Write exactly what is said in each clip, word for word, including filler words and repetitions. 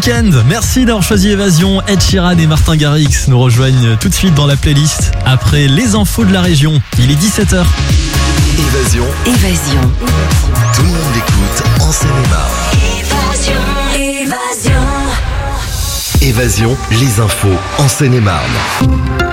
week-end. Merci d'avoir choisi Évasion. Ed Sheeran et Martin Garrix nous rejoignent tout de suite dans la playlist après les infos de la région. Il est dix-sept heures. Évasion. Évasion. Tout le monde l'écoute en Seine-et-Marne. Évasion. Évasion. Évasion, les infos en Seine-et-Marne.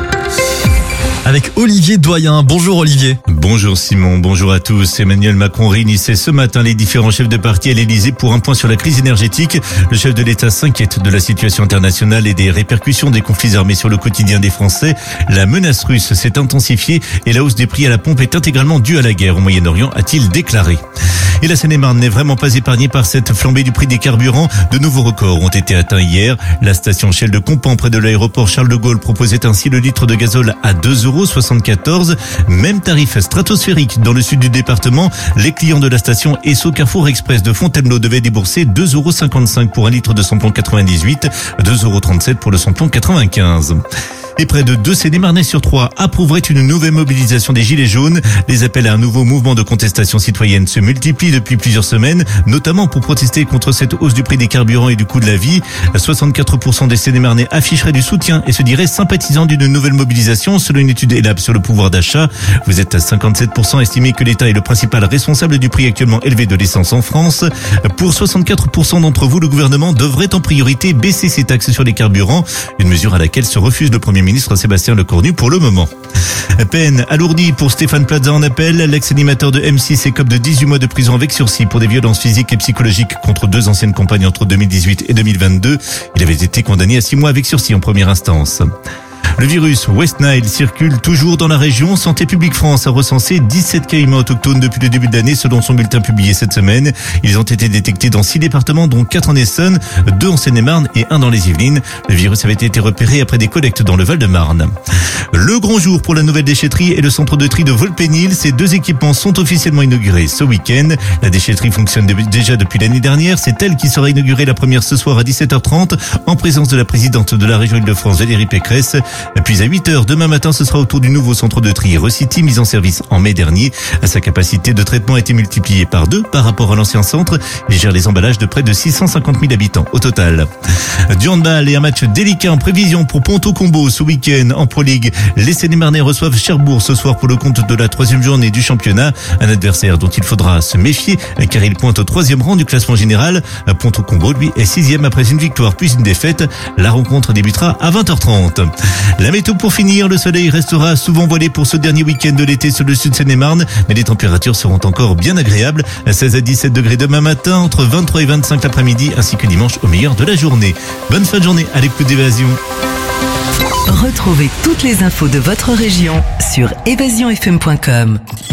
Avec Olivier Doyen. Bonjour Olivier. Bonjour Simon, bonjour à tous. Emmanuel Macron réunissait ce matin les différents chefs de parti à l'Elysée pour un point sur la crise énergétique. Le chef de l'État s'inquiète de la situation internationale et des répercussions des conflits armés sur le quotidien des Français. La menace russe s'est intensifiée et la hausse des prix à la pompe est intégralement due à la guerre au Moyen-Orient, a-t-il déclaré. Et la Seine-et-Marne n'est vraiment pas épargnée par cette flambée du prix des carburants. De nouveaux records ont été atteints hier. La station Shell de Compan, près de l'aéroport Charles de Gaulle, proposait ainsi le litre de gazole à deux euros soixante-quatorze. Même tarif stratosphérique dans le sud du département. Les clients de la station Esso Carrefour Express de Fontainebleau devaient débourser deux euros cinquante-cinq pour un litre de samplon quatre-vingt-dix-huit, deux euros trente-sept pour le samplon quatre-vingt-quinze. Et près de deux Seine-et-Marnais sur trois approuveraient une nouvelle mobilisation des Gilets jaunes. Les appels à un nouveau mouvement de contestation citoyenne se multiplient depuis plusieurs semaines, notamment pour protester contre cette hausse du prix des carburants et du coût de la vie. soixante-quatre pour cent des Seine-et-Marnais afficheraient du soutien et se diraient sympathisants d'une nouvelle mobilisation, selon une étude Elab sur le pouvoir d'achat. Vous êtes à cinquante-sept pour cent estimés que l'État est le principal responsable du prix actuellement élevé de l'essence en France. Pour soixante-quatre pour cent d'entre vous, le gouvernement devrait en priorité baisser ses taxes sur les carburants, une mesure à laquelle se refuse le Premier ministre Sébastien Lecornu pour le moment. Peine alourdie pour Stéphane Plaza en appel. L'ex-animateur de M six écope de dix-huit mois de prison avec sursis pour des violences physiques et psychologiques contre deux anciennes compagnes entre deux mille dix-huit et deux mille vingt-deux. Il avait été condamné à six mois avec sursis en première instance. Le virus West Nile circule toujours dans la région. Santé publique France a recensé dix-sept cas humains autochtones depuis le début de l'année selon son bulletin publié cette semaine. Ils ont été détectés dans six départements dont quatre en Essonne, deux en Seine-et-Marne et un dans les Yvelines. Le virus avait été repéré après des collectes dans le Val-de-Marne. Le grand jour pour la nouvelle déchetterie et le centre de tri de Volpénil. Ces deux équipements sont officiellement inaugurés ce week-end. La déchetterie fonctionne déjà depuis l'année dernière. C'est elle qui sera inaugurée la première ce soir à dix-sept heures trente en présence de la présidente de la région Île-de-France, Valérie Pécresse. Puis à huit heures demain matin, ce sera au tour du nouveau centre de tri Recity, mis en service en mai dernier. Sa capacité de traitement a été multipliée par deux par rapport à l'ancien centre. Il gère les emballages de près de six cent cinquante mille habitants au total. Du handball et un match délicat en prévision pour Ponto-Combo ce week-end en Pro League. Les Seine-et-Marnais reçoivent Cherbourg ce soir pour le compte de la troisième journée du championnat. Un adversaire dont il faudra se méfier car il pointe au troisième rang du classement général. Ponto-Combo, lui, est sixième après une victoire puis une défaite. La rencontre débutera à vingt heures trente. La météo pour finir, le soleil restera souvent voilé pour ce dernier week-end de l'été sur le sud Seine-et-Marne, mais les températures seront encore bien agréables, à seize à dix-sept degrés demain matin, entre vingt-trois et vingt-cinq l'après-midi, ainsi que dimanche au meilleur de la journée. Bonne fin de journée à l'écoute d'Évasion. Retrouvez toutes les infos de votre région sur évasion f m point com.